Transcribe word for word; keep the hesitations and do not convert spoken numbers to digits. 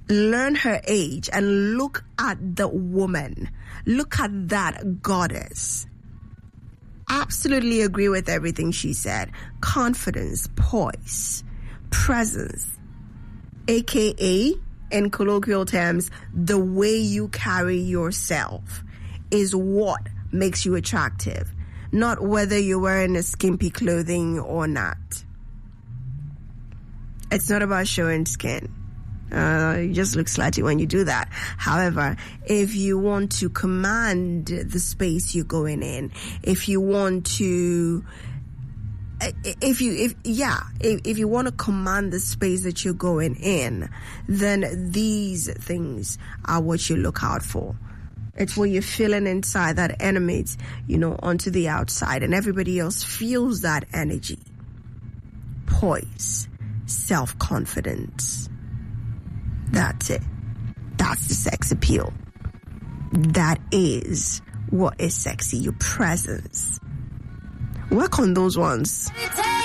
learn her age and look at the woman. Look at that goddess. Absolutely agree with everything she said. Confidence, poise, presence, aka in colloquial terms, the way you carry yourself is what makes you attractive, not whether you're wearing a skimpy clothing or not. It's not about showing skin. Uh, you just look slutty when you do that. However, if you want to command the space you're going in, if you want to, if you, if, yeah, if, if you want to command the space that you're going in, then these things are what you look out for. It's what you're feeling inside that emanates, you know, onto the outside, and everybody else feels that energy. Poise, self-confidence. That's it. That's the sex appeal. That is what is sexy, your presence. Work on those ones.